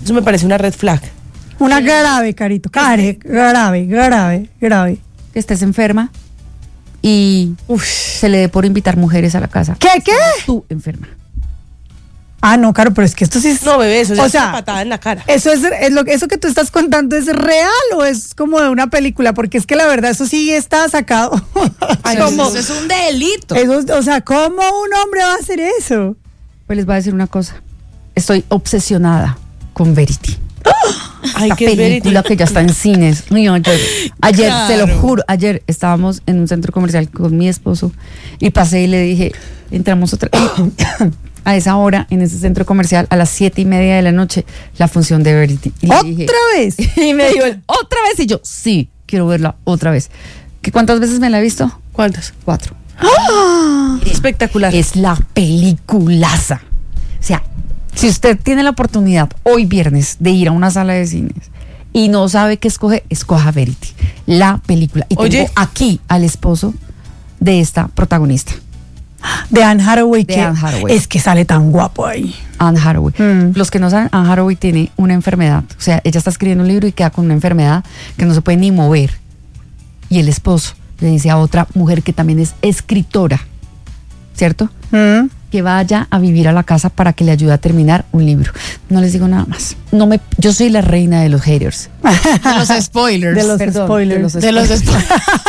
Eso me parece una red flag. Una grave, Carito. Grave. Que estés enferma y se le dé por invitar mujeres a la casa. ¿Qué? Tú enferma. Ah, no, Caro, pero es que esto sí es... No, bebé, eso ya o es sea, una patada en la cara. ¿Eso que tú estás contando es real o es como de una película? Porque es que la verdad eso sí está sacado. Eso es un delito. O sea, ¿cómo un hombre va a hacer eso? Pues les voy a decir una cosa. Estoy obsesionada con Verity. Ay, Esta qué película Verity. que ya está en cines. Ay, ayer Claro. se lo juro, ayer estábamos en un centro comercial con mi esposo y pasé y le dije, entramos otra a esa hora en ese centro comercial a las 7:30 de la noche la función de Verity. Y le dije, ¿Otra vez? y me dijo él, ¿otra vez? Y yo, sí, quiero verla otra vez. ¿Cuántas veces me la he visto? ¿Cuántas? 4. Espectacular. Es la peliculaza. O sea, si usted tiene la oportunidad hoy viernes de ir a una sala de cines y no sabe qué escoge, escoja Verity, la película. Y Oye. tengo aquí al esposo de esta protagonista, De Anne Hathaway. De Anne Hathaway. Es que sale tan guapo ahí. Anne Hathaway. Los que no saben, Anne Hathaway tiene una enfermedad. O sea, ella está escribiendo un libro y queda con una enfermedad que no se puede ni mover. Y el esposo le dice a otra mujer que también es escritora, ¿cierto? Que vaya a vivir a la casa para que le ayude a terminar un libro. No les digo nada más. Yo soy la reina de los haters. De los spoilers. De los Perdón, spoilers. De los spoilers.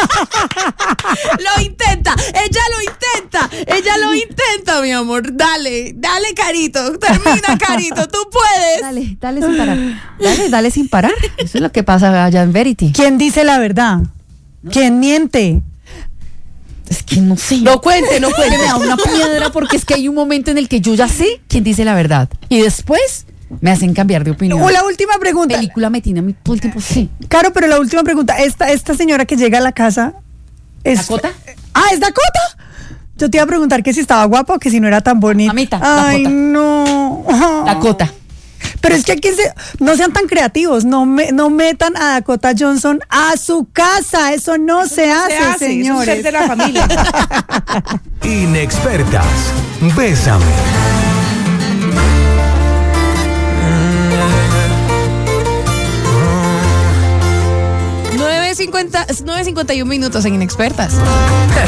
Lo intenta, ella lo intenta, mi amor. Dale, Carito, termina, Carito, tú puedes. Dale sin parar. Dale sin parar. Eso es lo que pasa allá en Verity. ¿Quién dice la verdad? ¿Quién miente? Es que no sé. No cuente. Que me da una piedra porque es que hay un momento en el que yo ya sé quién dice la verdad. Y después me hacen cambiar de opinión. O la última pregunta. La película me tiene a mí todo el tiempo. Sí. Caro, pero la última pregunta. Esta señora que llega a la casa es... ¿Dakota? Ah, ¿es Dakota? Yo te iba a preguntar que si estaba guapa o que si no era tan bonita. Mamita, Ay, Dakota. no. Dakota. Pero es que aquí no sean tan creativos, no metan a Dakota Johnson a su casa, eso no se hace, Es un señores. ser de la familia. Inexpertas, bésame. 9:51 minutos en Inexpertas.